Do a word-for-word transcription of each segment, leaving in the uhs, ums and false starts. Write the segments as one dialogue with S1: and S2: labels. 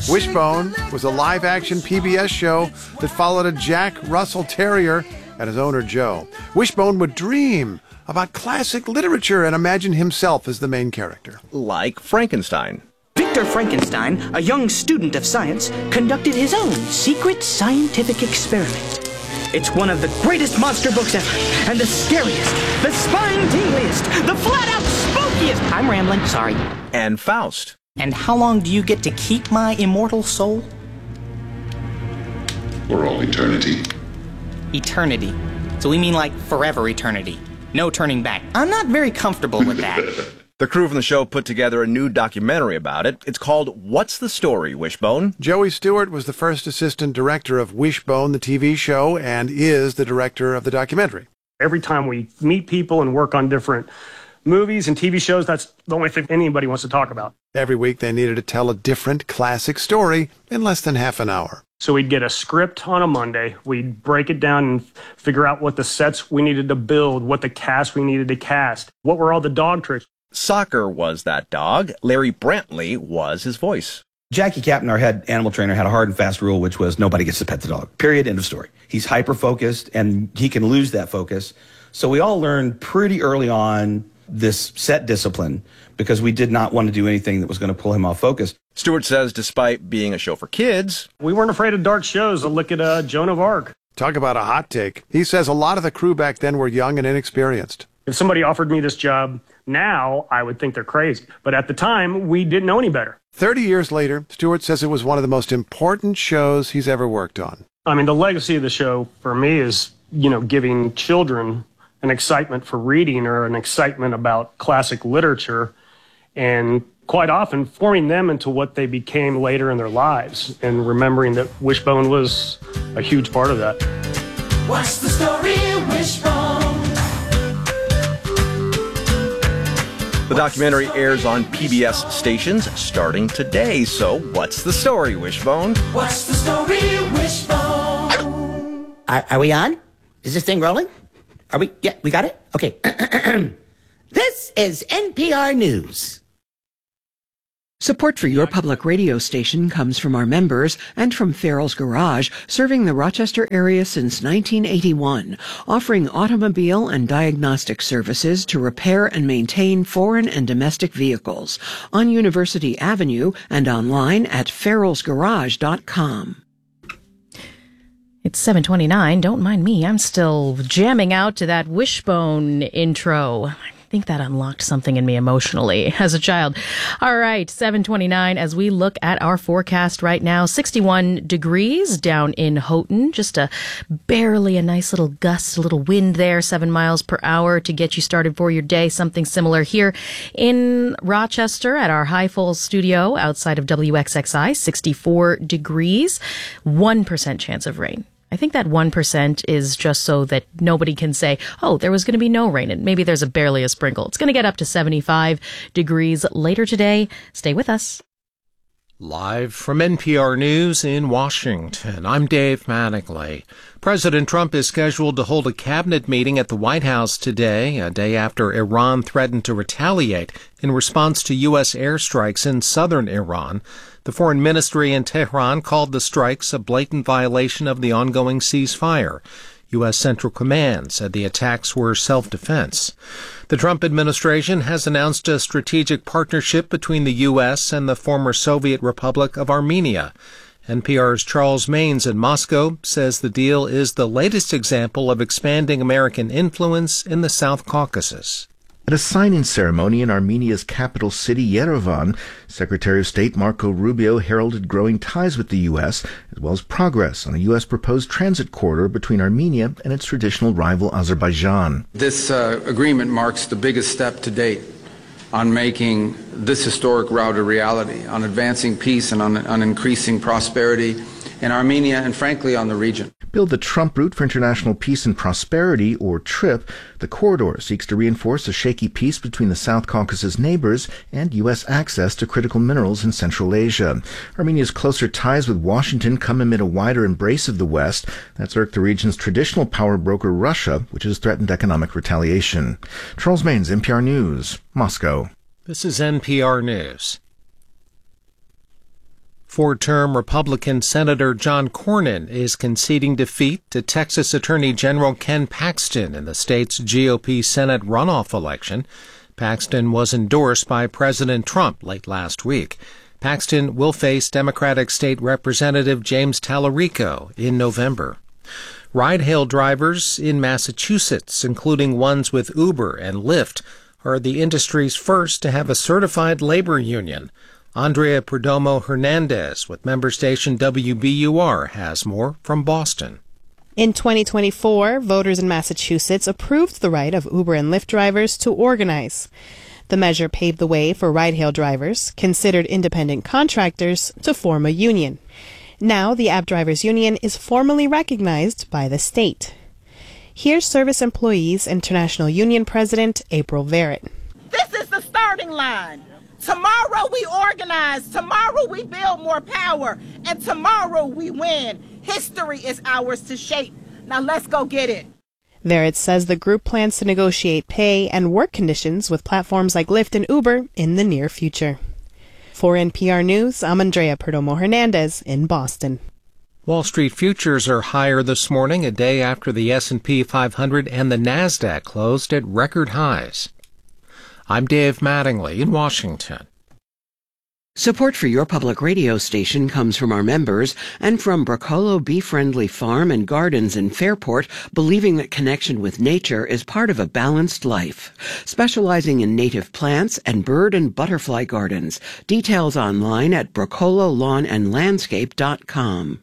S1: Wishbone was a live-action P B S show that followed a Jack Russell Terrier and his owner, Joe. Wishbone would dream about classic literature and imagine himself as the main character.
S2: Like Frankenstein.
S3: Victor Frankenstein, a young student of science, conducted his own secret scientific experiment. It's one of the greatest monster books ever, and the scariest, the spine-tingliest, the flat-out spookiest. I'm rambling, sorry.
S2: And Faust.
S3: And how long do you get to keep my immortal soul?
S4: For all eternity.
S3: Eternity. So we mean like forever eternity. No turning back. I'm not very comfortable with that.
S2: The crew from the show put together a new documentary about it. It's called What's the Story, Wishbone?
S1: Joey Stewart was the first assistant director of Wishbone, the T V show, and is the director of the documentary.
S5: Every time we meet people and work on different movies and T V shows, that's the only thing anybody wants to talk about.
S1: Every week they needed to tell a different classic story in less than half an hour.
S5: So we'd get a script on a Monday, we'd break it down and figure out what the sets we needed to build, what the cast we needed to cast, what were all the dog tricks.
S2: Soccer was that dog. Larry Brantley was his voice.
S6: Jackie Captain, our head animal trainer, had a hard and fast rule, which was nobody gets to pet the dog. Period. End of story. He's hyper-focused, and he can lose that focus. So we all learned pretty early on this set discipline because we did not want to do anything that was going to pull him off focus.
S2: Stewart says despite being a show for kids,
S5: we weren't afraid of dark shows. Look at uh, Joan of Arc.
S1: Talk about a hot take. He says a lot of the crew back then were young and inexperienced.
S5: If somebody offered me this job now, I would think they're crazy. But at the time, we didn't know any better.
S1: Thirty years later, Stewart says it was one of the most important shows he's ever worked on.
S5: I mean, the legacy of the show for me is, you know, giving children an excitement for reading or an excitement about classic literature, and quite often forming them into what they became later in their lives, and remembering that Wishbone was a huge part of that.
S7: What's the story, Wishbone?
S2: The documentary airs on P B S stations starting today. So what's the story, Wishbone?
S7: What's the story, Wishbone?
S8: Are, are we on? Is this thing rolling? Are we? Yeah, we got it? Okay. This is N P R News.
S9: Support for your public radio station comes from our members and from Farrell's Garage, serving the Rochester area since nineteen eighty-one, offering automobile and diagnostic services to repair and maintain foreign and domestic vehicles on University Avenue and online at farrells garage dot com.
S10: It's seven twenty-nine. Don't mind me. I'm still jamming out to that Wishbone intro. I think that unlocked something in me emotionally as a child. All right, seven twenty-nine as we look at our forecast right now. sixty-one degrees down in Houghton. Just a barely a nice little gust, a little wind there, seven miles per hour to get you started for your day. Something similar here in Rochester at our High Falls studio outside of W X X I, sixty-four degrees, one percent chance of rain. I think that one percent is just so that nobody can say, oh, there was going to be no rain, and maybe there's a barely a sprinkle. It's going to get up to seventy-five degrees later today. Stay with us.
S11: Live from N P R News in Washington, I'm Dave Mattingly. President Trump is scheduled to hold a cabinet meeting at the White House today, a day after Iran threatened to retaliate in response to U S airstrikes in southern Iran. The foreign ministry in Tehran called the strikes a blatant violation of the ongoing ceasefire. U S Central Command said the attacks were self-defense. The Trump administration has announced a strategic partnership between the U S and the former Soviet Republic of Armenia. N P R's Charles Maynes in Moscow says the deal is the latest example of expanding American influence in the South Caucasus.
S12: At a signing ceremony in Armenia's capital city, Yerevan, Secretary of State Marco Rubio heralded growing ties with the U S, as well as progress on a U S proposed transit corridor between Armenia and its traditional rival Azerbaijan.
S13: This uh, agreement marks the biggest step to date on making this historic route a reality, on advancing peace and on, on increasing prosperity in Armenia and, frankly, on the region.
S12: Billed the Trump Route for International Peace and Prosperity, or TRIP, the corridor seeks to reinforce a shaky peace between the South Caucasus neighbors and U S access to critical minerals in Central Asia. Armenia's closer ties with Washington come amid a wider embrace of the West that's irked the region's traditional power broker Russia, which has threatened economic retaliation. Charles Maynes, N P R News, Moscow.
S11: This is N P R News. Four-term Republican Senator John Cornyn is conceding defeat to Texas Attorney General Ken Paxton in the state's G O P Senate runoff election. Paxton was endorsed by President Trump late last week. Paxton will face Democratic State Representative James Tallarico in November. Ride-hail drivers in Massachusetts, including ones with Uber and Lyft, are the industry's first to have a certified labor union. Andrea Perdomo Hernandez with member station W B U R has more from Boston.
S4: In twenty twenty-four, voters in Massachusetts approved the right of Uber and Lyft drivers to organize. The measure paved the way for ride-hail drivers, considered independent contractors, to form a union. Now, the App Drivers Union is formally recognized by the state. Here's Service Employees International Union President April Verrett.
S14: This is the starting line. Tomorrow we organize. Tomorrow we build more power. And tomorrow we win. History is ours to shape. Now let's go get it.
S4: Verrett says the group plans to negotiate pay and work conditions with platforms like Lyft and Uber in the near future. For N P R News, I'm Andrea Perdomo Hernandez in Boston.
S11: Wall Street futures are higher this morning, a day after the S and P five hundred and the NASDAQ closed at record highs. I'm Dave Mattingly in Washington.
S9: Support for your public radio station comes from our members and from Bracolo Bee Friendly Farm and Gardens in Fairport, believing that connection with nature is part of a balanced life. Specializing in native plants and bird and butterfly gardens. Details online at bracolo lawn and landscape dot com.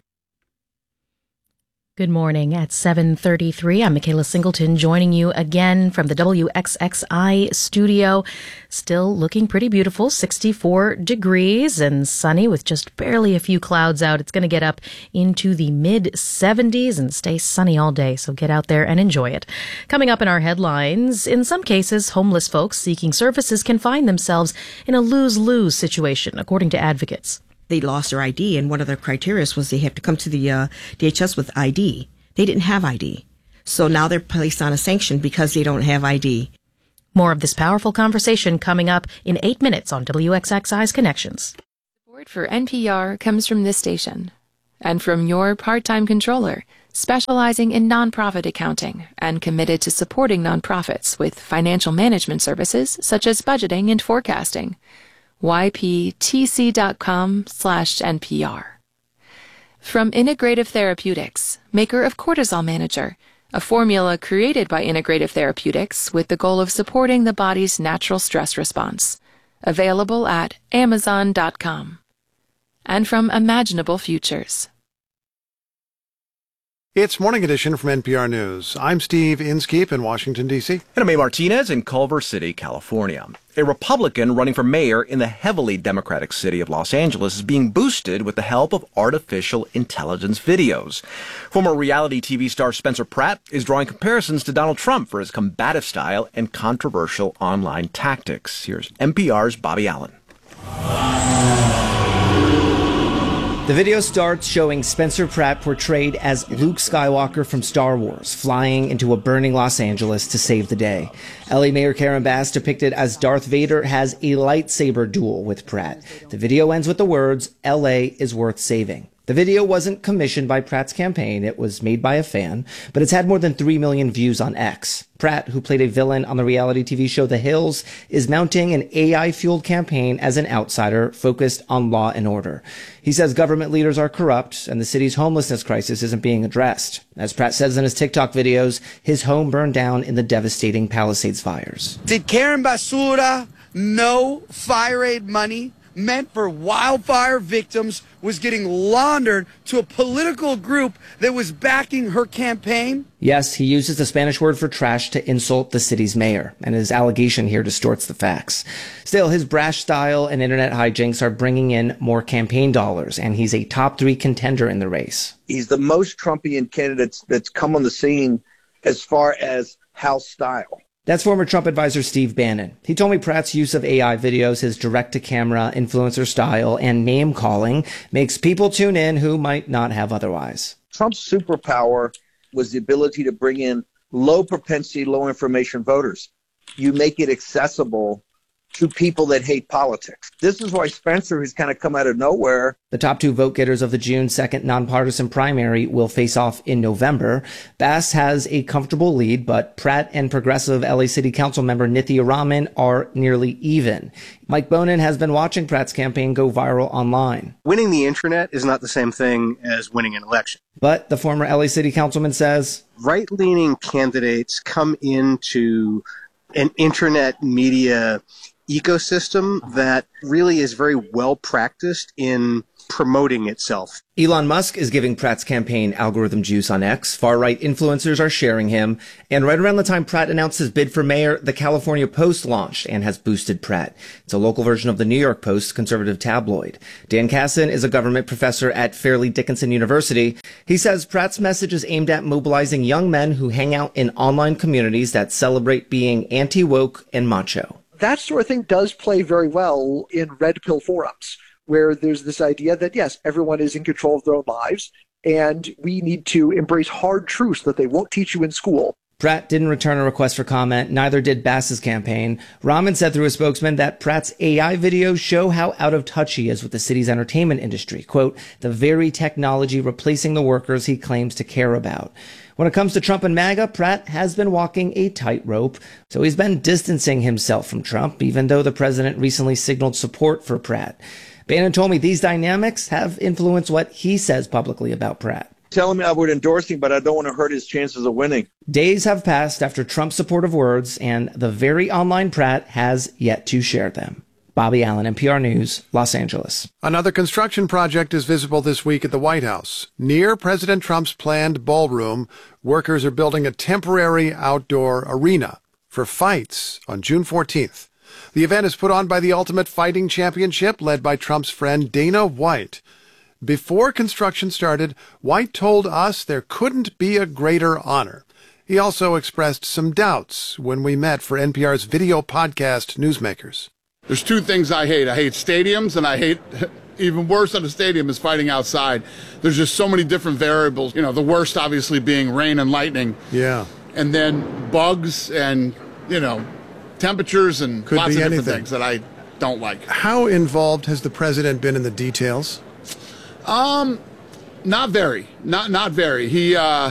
S10: Good morning at seven thirty-three. I'm Michaela Singleton joining you again from the W X X I studio. Still looking pretty beautiful, sixty-four degrees and sunny with just barely a few clouds out. It's going to get up into the mid seventies and stay sunny all day, so get out there and enjoy it. Coming up in our headlines, in some cases, homeless folks seeking services can find themselves in a lose-lose situation, according to advocates.
S15: They lost their I D, and one of their criteria was they have to come to the uh, D H S with I D. They didn't have I D. So now they're placed on a sanction because they don't have I D.
S10: More of this powerful conversation coming up in eight minutes on W X X I's Connections.
S16: Support for N P R comes from this station and from your part-time controller, specializing in nonprofit accounting and committed to supporting nonprofits with financial management services such as budgeting and forecasting. Y P T C dot com slash N P R. From Integrative Therapeutics, maker of Cortisol Manager, a formula created by Integrative Therapeutics with the goal of supporting the body's natural stress response. Available at amazon dot com. And from Imaginable Futures.
S1: It's Morning Edition from N P R News. I'm Steve Inskeep in Washington, D C.
S2: And I'm A. Martinez in Culver City, California. A Republican running for mayor in the heavily Democratic city of Los Angeles is being boosted with the help of artificial intelligence videos. Former reality T V star Spencer Pratt is drawing comparisons to Donald Trump for his combative style and controversial online tactics. Here's N P R's Bobby Allen.
S17: The video starts showing Spencer Pratt portrayed as Luke Skywalker from Star Wars, flying into a burning Los Angeles to save the day. L A Mayor Karen Bass, depicted as Darth Vader, has a lightsaber duel with Pratt. The video ends with the words, "L A is worth saving." The video wasn't commissioned by Pratt's campaign. It was made by a fan, but it's had more than three million views on X. Pratt, who played a villain on the reality T V show The Hills, is mounting an A I-fueled campaign as an outsider focused on law and order. He says government leaders are corrupt and the city's homelessness crisis isn't being addressed. As Pratt says in his TikTok videos, his home burned down in the devastating Palisades fires.
S18: Did Karen Basura know fire aid money meant for wildfire victims was getting laundered to a political group that was backing her campaign?
S17: Yes, he uses the Spanish word for trash to insult the city's mayor, and his allegation here distorts the facts. Still, his brash style and internet hijinks are bringing in more campaign dollars, and he's a top three contender in the race.
S19: He's the most Trumpian candidate that's come on the scene as far as house style.
S17: That's former Trump advisor Steve Bannon. He told me Pratt's use of A I videos, his direct-to-camera influencer style, and name-calling makes people tune in who might not have otherwise.
S19: Trump's superpower was the ability to bring in low-propensity, low-information voters. You make it accessible to people that hate politics. This is why Spencer, who's kind of come out of nowhere.
S17: The top two vote getters of the June second nonpartisan primary will face off in November. Bass has a comfortable lead, but Pratt and progressive L A City Council member Nithya Raman are nearly even. Mike Bonin has been watching Pratt's campaign go viral online.
S20: Winning the internet is not the same thing as winning an election.
S17: But the former L A City Councilman says
S20: right-leaning candidates come into an internet media ecosystem that really is very well practiced in promoting itself.
S17: Elon Musk is giving Pratt's campaign algorithm juice on X. Far-right influencers are sharing him. And right around the time Pratt announced his bid for mayor, the California Post launched and has boosted Pratt. It's a local version of the New York Post, conservative tabloid. Dan Casson is a government professor at Fairleigh Dickinson University. He says Pratt's message is aimed at mobilizing young men who hang out in online communities that celebrate being anti-woke and macho.
S21: That sort of thing does play very well in red pill forums, where there's this idea that, yes, everyone is in control of their own lives, and we need to embrace hard truths that they won't teach you in school.
S17: Pratt didn't return a request for comment, neither did Bass's campaign. Rahman said through a spokesman that Pratt's A I videos show how out of touch he is with the city's entertainment industry. Quote, the very technology replacing the workers he claims to care about. When it comes to Trump and MAGA, Pratt has been walking a tightrope, so he's been distancing himself from Trump, even though the president recently signaled support for Pratt. Bannon told me these dynamics have influenced what he says publicly about Pratt.
S19: Telling me I would endorse him, but I don't want to hurt his chances of winning.
S17: Days have passed after Trump's supportive words, and the very online Pratt has yet to share them. Bobby Allen, N P R News, Los Angeles.
S1: Another construction project is visible this week at the White House. Near President Trump's planned ballroom, workers are building a temporary outdoor arena for fights on June fourteenth. The event is put on by the Ultimate Fighting Championship, led by Trump's friend Dana White. Before construction started, White told us there couldn't be a greater honor. He also expressed some doubts when we met for N P R's video podcast Newsmakers.
S22: There's two things I hate. I hate stadiums, and I hate, even worse than a stadium, is fighting outside. There's just so many different variables. You know, the worst obviously being rain and lightning.
S1: Yeah.
S22: And then bugs and, you know, temperatures and
S1: Could
S22: lots
S1: be
S22: of different
S1: anything.
S22: things that I don't like.
S1: How involved has the president been in the details?
S22: Um, not very. Not not very. He uh,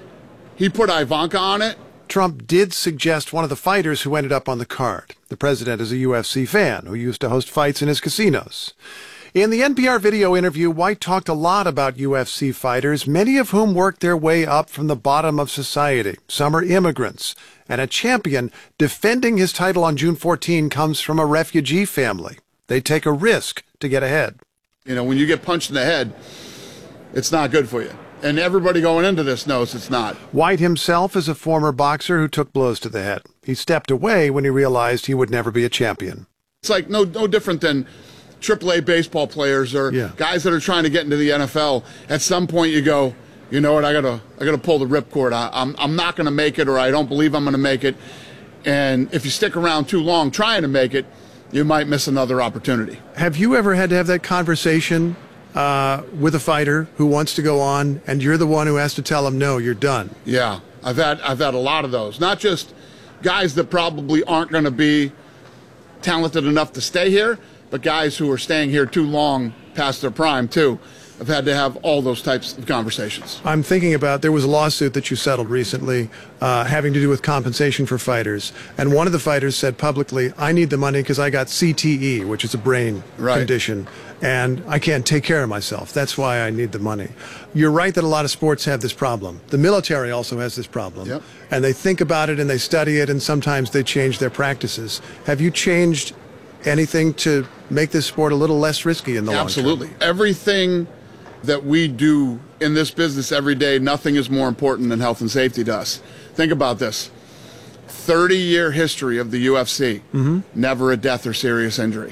S22: he put Ivanka on it.
S1: Trump did suggest one of the fighters who ended up on the card. The president is a U F C fan who used to host fights in his casinos. In the N P R video interview, White talked a lot about U F C fighters, many of whom worked their way up from the bottom of society. Some are immigrants. And a champion defending his title on June fourteenth comes from a refugee family. They take a risk to get ahead.
S22: You know, when you get punched in the head, it's not good for you. And everybody going into this knows it's not.
S1: White himself is a former boxer who took blows to the head. He stepped away when he realized he would never be a champion.
S22: It's like no no different than triple A baseball players or
S1: Yeah.
S22: guys that are trying to get into the N F L. At some point you go, you know what, I gotta I gotta pull the ripcord. I, I'm I'm not gonna make it, or I don't believe I'm gonna make it. And if you stick around too long trying to make it, you might miss another opportunity.
S1: Have you ever had to have that conversation uh, with a fighter who wants to go on, and you're the one who has to tell him, no, you're done?
S22: Yeah, I've had I've had a lot of those. Not just guys that probably aren't going to be talented enough to stay here, but guys who are staying here too long past their prime too. I've had to have all those types of conversations.
S1: I'm thinking about, there was a lawsuit that you settled recently uh, having to do with compensation for fighters. And one of the fighters said publicly, I need the money because I got C T E, which is a brain
S22: Right.
S1: condition, and I can't take care of myself. That's why I need the money. You're right that a lot of sports have this problem. The military also has this problem.
S22: Yep.
S1: And they think about it and they study it, and sometimes they change their practices. Have you changed anything to make this sport a little less risky in the long term?
S22: Absolutely. Everything that we do in this business every day, nothing is more important than health and safety to us. Think about this. thirty-year history of the U F C,
S1: Mhm.
S22: never a death or serious injury.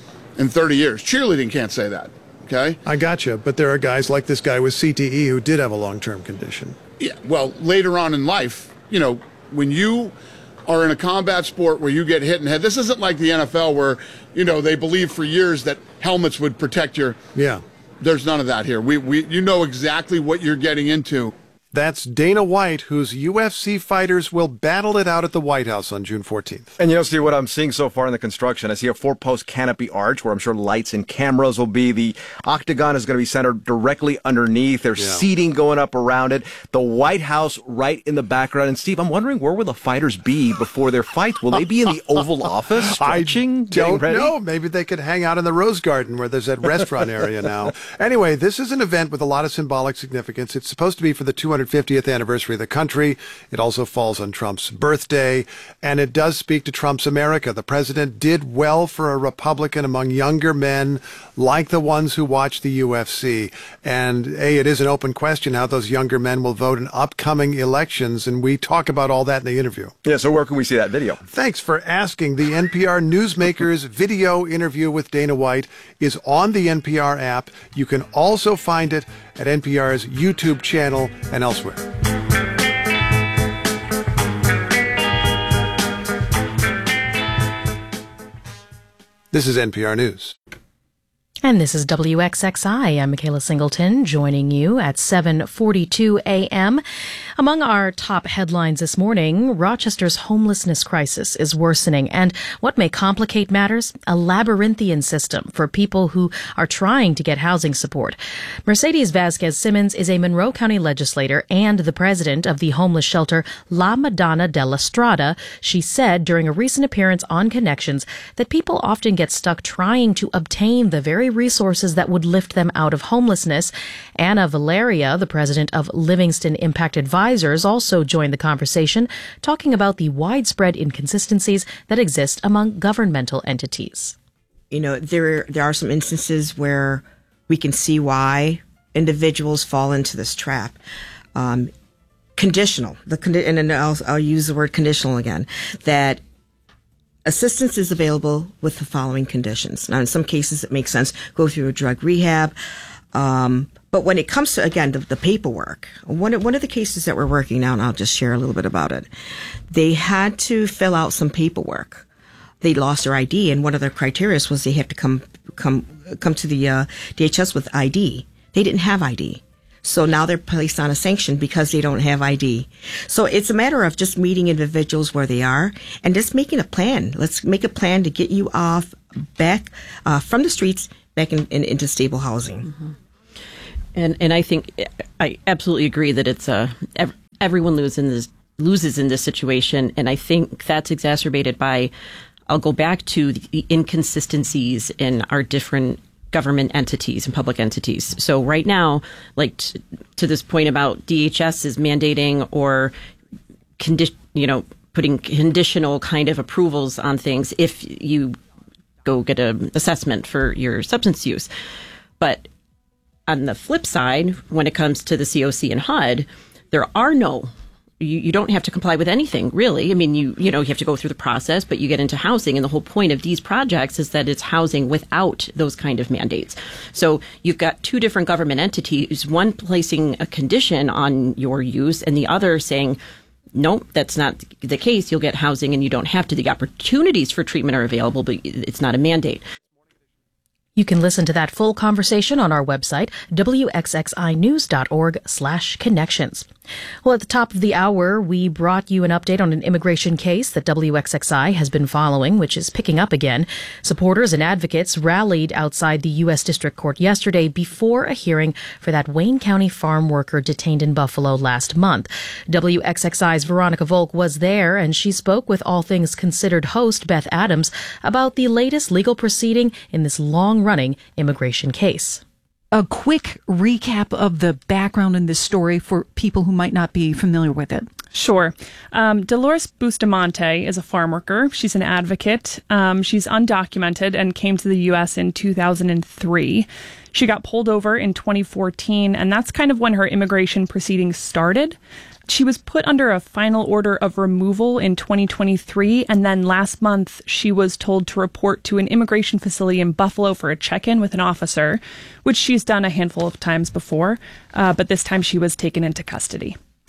S22: In thirty years. Cheerleading can't say that, okay?
S1: I gotcha, but there are guys like this guy with C T E who did have a long-term condition.
S22: Yeah, well, later on in life, you know, when you are in a combat sport where you get hit in the head, this isn't like the N F L where, you know, they believed for years that helmets would protect your...
S1: Yeah.
S22: There's none of that here. We, we, you know exactly what you're getting into.
S1: That's Dana White, whose U F C fighters will battle it out at the White House on June fourteenth.
S2: And you know, Steve, what I'm seeing so far in the construction, I see a four-post canopy arch where I'm sure lights and cameras will be. The octagon is going to be centered directly underneath. There's
S1: Yeah.
S2: seating going up around it. The White House right in the background. And Steve, I'm wondering, where will the fighters be before their fight? Will they be in the Oval Office stretching, getting
S1: Don't
S2: ready?
S1: know. Maybe they could hang out in the Rose Garden where there's that restaurant area now. Anyway, this is an event with a lot of symbolic significance. It's supposed to be for the two hundred fiftieth anniversary of the country. It also falls on Trump's birthday, and it does speak to Trump's America. The president did well for a Republican among younger men like the ones who watch the U F C. And, A, it is an open question how those younger men will vote in upcoming elections, and we talk about all that in the interview.
S2: Yeah, so where can we see that video?
S1: Thanks for asking. The N P R Newsmakers video interview with Dana White is on the N P R app. You can also find it at N P R's YouTube channel and elsewhere. This is N P R News.
S10: And this is W X X I. I'm Michaela Singleton, joining you at seven forty-two a.m. Among our top headlines this morning, Rochester's homelessness crisis is worsening, and what may complicate matters, a labyrinthian system for people who are trying to get housing support. Mercedes Vasquez-Simmons is a Monroe County legislator and the president of the homeless shelter La Madonna della Strada. She said during a recent appearance on Connections that people often get stuck trying to obtain the very resources that would lift them out of homelessness. Anna Valeria, the president of Livingston Impact Advisors, also joined the conversation, talking about the widespread inconsistencies that exist among governmental entities.
S15: You know, there there are some instances where we can see why individuals fall into this trap. Um, conditional, the condi- and then I'll, I'll use the word conditional again, that assistance is available with the following conditions. Now, in some cases, it makes sense, go through a drug rehab. Um, but when it comes to, again, the, the paperwork, one of, one of the cases that we're working now, and I'll just share a little bit about it, they had to fill out some paperwork. They lost their I D, and one of their criteria was they have to come come come to the uh, D H S with I D. They didn't have I D. So now they're placed on a sanction because they don't have I D. So it's a matter of just meeting individuals where they are and just making a plan. Let's make a plan to get you off back uh, from the streets back in, in, into stable housing.
S3: Mm-hmm. And and I think I absolutely agree that it's uh, ev- everyone loses in this loses in this situation, and I think that's exacerbated by. I'll go back to the inconsistencies in our different government entities and public entities. So right now, like t- to this point about D H S is mandating or condi- you know, putting conditional kind of approvals on things if you go get an assessment for your substance use. But on the flip side, when it comes to the C O C and H U D, there are no You, you don't have to comply with anything, really. I mean, you you know, you have to go through the process, but you get into housing. And the whole point of these projects is that it's housing without those kind of mandates. So you've got two different government entities, one placing a condition on your use and the other saying, no, that's not the case. You'll get housing and you don't have to. The opportunities for treatment are available, but it's not a mandate.
S10: You can listen to that full conversation on our website, w x x i news dot org slash connections. Well, at the top of the hour, we brought you an update on an immigration case that W X X I has been following, which is picking up again. Supporters and advocates rallied outside the U S District Court yesterday before a hearing for that Wayne County farm worker detained in Buffalo last month. W X X I's Veronica Volk was there, and she spoke with All Things Considered host Beth Adams about the latest legal proceeding in this long-running immigration case.
S6: A quick recap of the background in this story for people who might not be familiar with it.
S23: Sure. Um, Dolores Bustamante is a farm worker. She's an advocate. Um, she's undocumented and came to the U S in two thousand three. She got pulled over in twenty fourteen, and that's kind of when her immigration proceedings started. She was put under a final order of removal in twenty twenty-three, and then last month she was told to report to an immigration facility in Buffalo for a check-in with an officer, which she's done a handful of times before, uh, but this time she was taken into custody.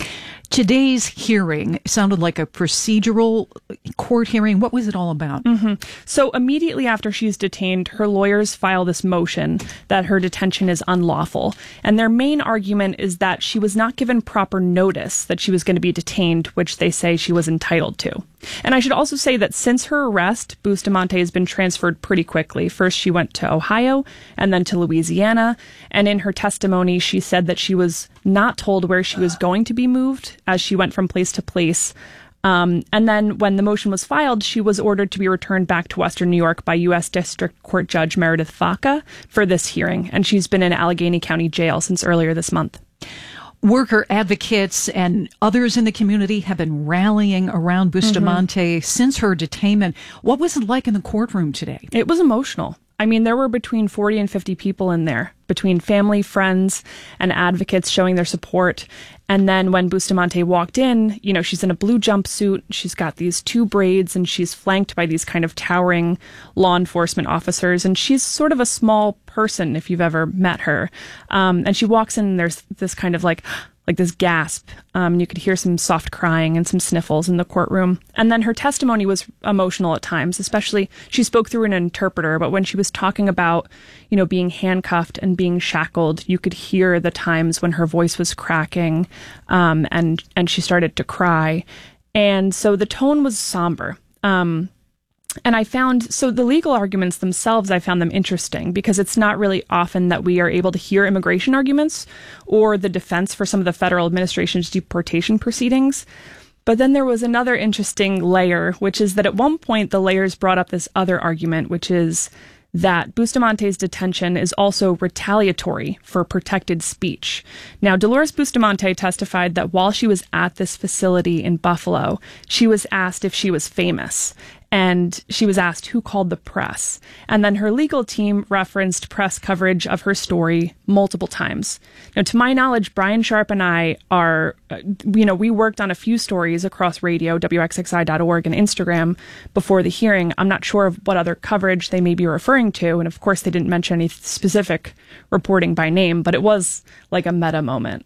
S6: Today's hearing sounded like a procedural court hearing. What was it all about?
S23: Mm-hmm. So immediately after she's detained, her lawyers file this motion that her detention is unlawful. And their main argument is that she was not given proper notice that she was going to be detained, which they say she was entitled to. And I should also say that since her arrest, Bustamante has been transferred pretty quickly. First, she went to Ohio and then to Louisiana. And in her testimony, she said that she was not told where she was going to be moved as she went from place to place. Um, and then when the motion was filed, she was ordered to be returned back to Western New York by U S District Court Judge Meredith Vaca for this hearing. And she's been in Allegheny County Jail since earlier this month.
S6: Worker advocates and others in the community have been rallying around Bustamante mm-hmm. since her detainment. What was it like in the courtroom today?
S23: It was emotional. I mean, there were between forty and fifty people in there, between family, friends, and advocates showing their support. And then when Bustamante walked in, you know, she's in a blue jumpsuit, she's got these two braids, and she's flanked by these kind of towering law enforcement officers. And she's sort of a small person, if you've ever met her. Um, and she walks in, and there's this kind of like... like this gasp. Um, you could hear some soft crying and some sniffles in the courtroom. And then her testimony was emotional at times, especially she spoke through an interpreter. But when she was talking about, you know, being handcuffed and being shackled, you could hear the times when her voice was cracking um, and, and she started to cry. And so the tone was somber. Um, And I found, so the legal arguments themselves, I found them interesting because it's not really often that we are able to hear immigration arguments or the defense for some of the federal administration's deportation proceedings. But then there was another interesting layer, which is that at one point the lawyers brought up this other argument, which is that Bustamante's detention is also retaliatory for protected speech. Now, Dolores Bustamante testified that while she was at this facility in Buffalo, she was asked if she was famous. And she was asked who called the press. And then her legal team referenced press coverage of her story multiple times. Now, to my knowledge, Brian Sharp and I are, uh, you know, we worked on a few stories across radio, W X X I dot org, and Instagram before the hearing. I'm not sure of what other coverage they may be referring to. And of course, they didn't mention any specific reporting by name, but it was like a meta moment.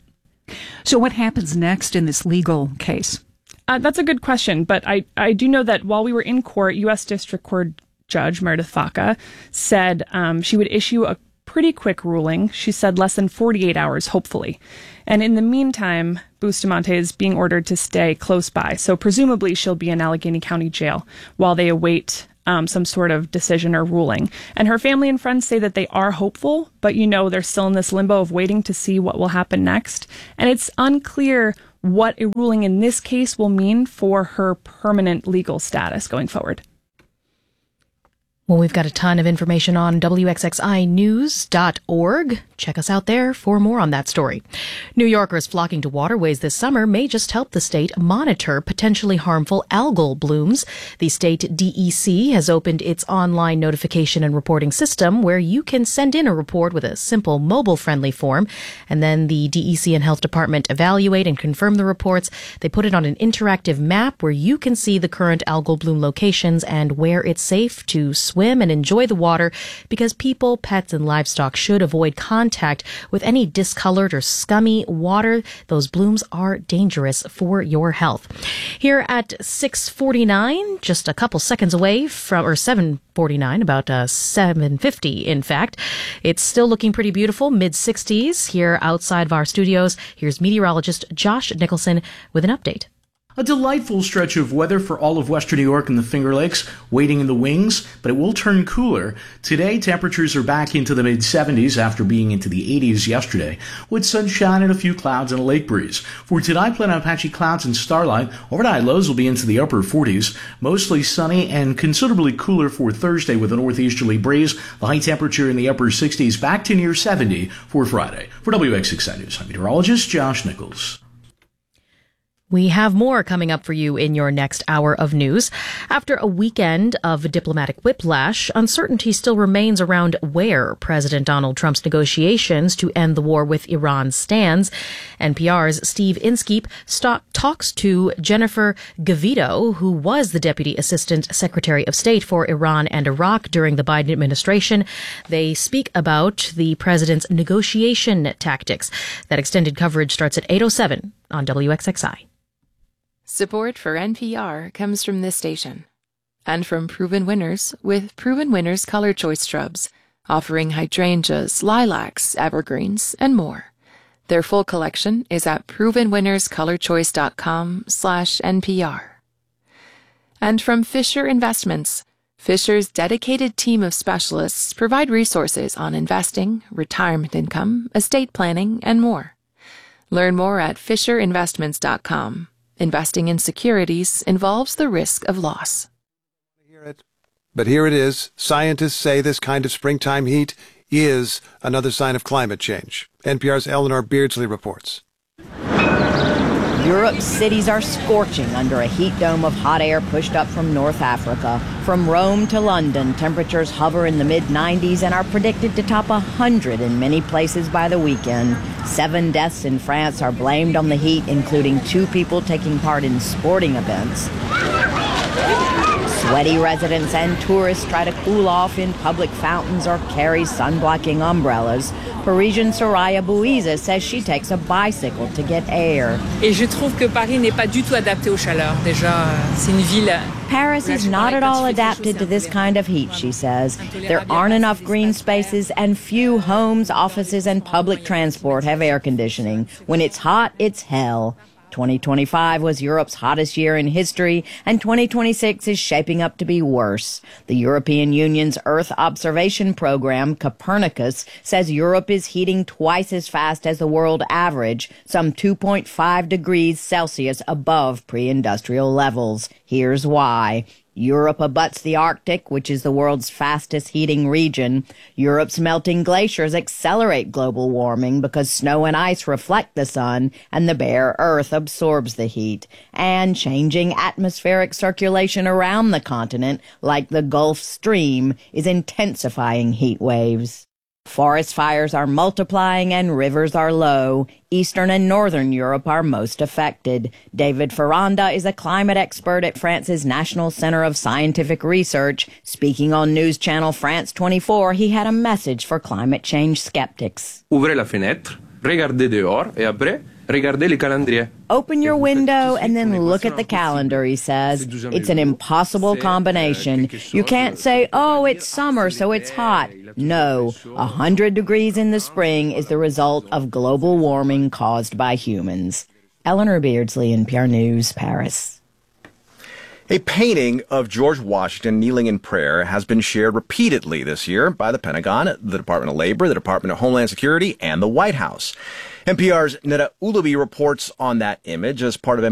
S6: So what happens next in this legal case?
S23: Uh, that's a good question, but I, I do know that while we were in court, U S District Court Judge Meredith Vaca said um, she would issue a pretty quick ruling. She said less than forty-eight hours, hopefully. And in the meantime, Bustamante is being ordered to stay close by. So presumably she'll be in Allegheny County Jail while they await um, some sort of decision or ruling. And her family and friends say that they are hopeful, but, you know, they're still in this limbo of waiting to see what will happen next. And it's unclear what a ruling in this case will mean for her permanent legal status going forward.
S10: Well, we've got a ton of information on W X X I news dot org. Check us out there for more on that story. New Yorkers flocking to waterways this summer may just help the state monitor potentially harmful algal blooms. The state D E C has opened its online notification and reporting system where you can send in a report with a simple mobile-friendly form, and then the D E C and Health Department evaluate and confirm the reports. They put it on an interactive map where you can see the current algal bloom locations and where it's safe to swim and enjoy the water, because people, pets, and livestock should avoid contact with any discolored or scummy water. Those blooms are dangerous for your health. Here at six forty-nine, just a couple seconds away from, or seven forty-nine, about uh, seven fifty, in fact. It's still looking pretty beautiful, mid sixties here outside of our studios. Here's meteorologist Josh Nicholson with an update.
S5: A delightful stretch of weather for all of western New York and the Finger Lakes, waiting in the wings, but it will turn cooler. Today, temperatures are back into the mid seventies after being into the eighties yesterday, with sunshine and a few clouds and a lake breeze. For tonight, plan on patchy clouds and starlight. Overnight lows will be into the upper forties, mostly sunny and considerably cooler for Thursday with a northeasterly breeze. The high temperature in the upper sixties, back to near seventy for Friday. For W X X I News, I'm meteorologist Josh Nichols.
S10: We have more coming up for you in your next hour of news. After a weekend of diplomatic whiplash, uncertainty still remains around where President Donald Trump's negotiations to end the war with Iran stands. N P R's Steve Inskeep st- talks to Jennifer Gavito, who was the Deputy Assistant Secretary of State for Iran and Iraq during the Biden administration. They speak about the president's negotiation tactics. That extended coverage starts at eight oh seven on W X X I.
S16: Support for N P R comes from this station and from Proven Winners with Proven Winners Color Choice Shrubs, offering hydrangeas, lilacs, evergreens, and more. Their full collection is at proven winners color choice dot com slash N P R. And from Fisher Investments, Fisher's dedicated team of specialists provide resources on investing, retirement income, estate planning, and more. Learn more at fisher investments dot com. Investing in securities involves the risk of loss.
S1: But here it is. Scientists say this kind of springtime heat is another sign of climate change. N P R's Eleanor Beardsley reports.
S7: Europe's cities are scorching under a heat dome of hot air pushed up from North Africa. From Rome to London, temperatures hover in the mid nineties and are predicted to top one hundred in many places by the weekend. Seven deaths in France are blamed on the heat, including two people taking part in sporting events. Sweaty residents and tourists try to cool off in public fountains or carry sun-blocking umbrellas. Parisian Soraya Bouiza says she takes a bicycle to get air.
S8: Et je trouve que Paris n'est pas du tout adapté aux chaleurs. Déjà, c'est une ville.
S7: Paris is not at all adapted to this kind of heat, she says. There aren't enough green spaces, and few homes, offices, and public transport have air conditioning. When it's hot, it's hell. twenty twenty-five was Europe's hottest year in history, and twenty twenty-six is shaping up to be worse. The European Union's Earth observation program, Copernicus, says Europe is heating twice as fast as the world average, some two point five degrees Celsius above pre-industrial levels. Here's why. Europe abuts the Arctic, which is the world's fastest heating region. Europe's melting glaciers accelerate global warming because snow and ice reflect the sun and the bare earth absorbs the heat. And changing atmospheric circulation around the continent, like the Gulf Stream, is intensifying heat waves. Forest fires are multiplying and rivers are low. Eastern and Northern Europe are most affected. David Ferranda is a climate expert at France's National Center of Scientific Research. Speaking on News Channel France twenty-four, he had a message for climate change skeptics.
S13: Ouvrez la fenêtre, regardez dehors, et après, regardez les calendriers.
S7: Open your window and then look at the calendar, he says. It's an impossible combination. You can't say, oh, it's summer, so it's hot. No, one hundred degrees in the spring is the result of global warming caused by humans. Eleanor Beardsley, N P R News, Paris.
S2: A painting of George Washington kneeling in prayer has been shared repeatedly this year by the Pentagon, the Department of Labor, the Department of Homeland Security, and the White House. N P R's Neda Ulubi reports on that image as part of